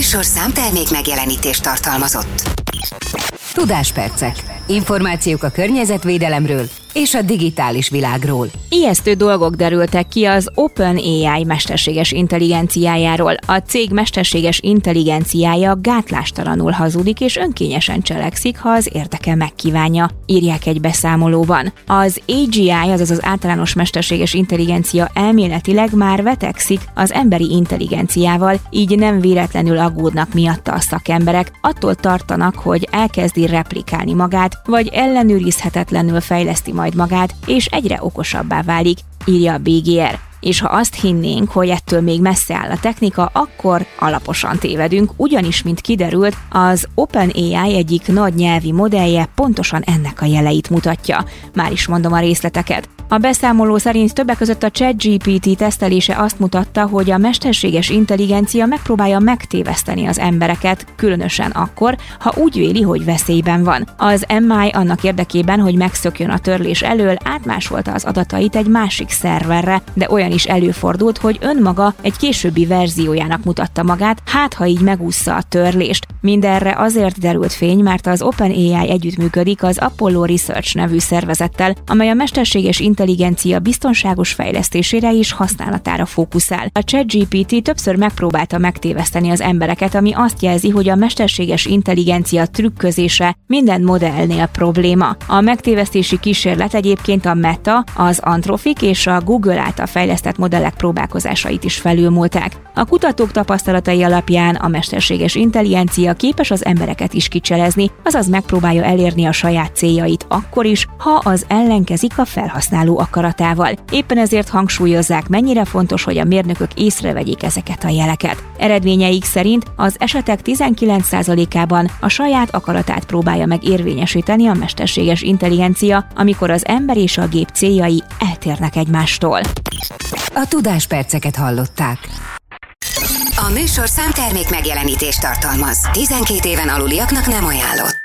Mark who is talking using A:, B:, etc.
A: műsorszám termék megjelenítést tartalmazott.
B: Tudáspercek. Információk a környezetvédelemről és a digitális világról.
C: Ijesztő dolgok derültek ki az OpenAI mesterséges intelligenciájáról. A cég mesterséges intelligenciája gátlástalanul hazudik és önkényesen cselekszik, ha az érdeke megkívánja, írják egy beszámolóban. Az AGI, azaz az általános mesterséges intelligencia elméletileg már vetekszik az emberi intelligenciával, így nem véletlenül aggódnak miatta a szakemberek, attól tartanak, hogy elkezdi replikálni magát, vagy ellenőrizhetetlenül fejleszti majd magát, és egyre okosabbá válik, írja a BGR. És ha azt hinnénk, hogy ettől még messze áll a technika, akkor alaposan tévedünk, ugyanis, mint kiderült, az OpenAI egyik nagy nyelvi modellje pontosan ennek a jeleit mutatja. Már is mondom a részleteket. A beszámoló szerint többek között a ChatGPT tesztelése azt mutatta, hogy a mesterséges intelligencia megpróbálja megtéveszteni az embereket, különösen akkor, ha úgy véli, hogy veszélyben van. Az MI annak érdekében, hogy megszökjön a törlés elől, átmásolta az adatait egy másik szerverre, de olyan is előfordult, hogy önmaga egy későbbi verziójának mutatta magát, hát ha így megúszza a törlést. Mindenre azért derült fény, mert az OpenAI együttműködik az Apollo Research nevű szervezettel, amely a mesterséges intelligencia biztonságos fejlesztésére és használatára fókuszál. A ChatGPT többször megpróbálta megtéveszteni az embereket, ami azt jelzi, hogy a mesterséges intelligencia trükközése minden modellnél probléma. A megtévesztési kísérlet egyébként a Meta, az Anthropic és a Google által fejlesztett modellek próbálkozásait is felülmúlták. A kutatók tapasztalatai alapján a mesterséges intelligencia képes az embereket is kicselezni, azaz megpróbálja elérni a saját céljait akkor is, ha az ellenkezik a felhasználó akaratával. Éppen ezért hangsúlyozzák, mennyire fontos, hogy a mérnökök észrevegyék ezeket a jeleket. Eredményeik szerint az esetek 19%-ában a saját akaratát próbálja meg érvényesíteni a mesterséges intelligencia, amikor az ember és a gép céljai eltérnek egymástól.
B: A Tudásperceket hallották.
A: A műsorszám termék megjelenítést tartalmaz. 12 éven aluliaknak nem ajánlott.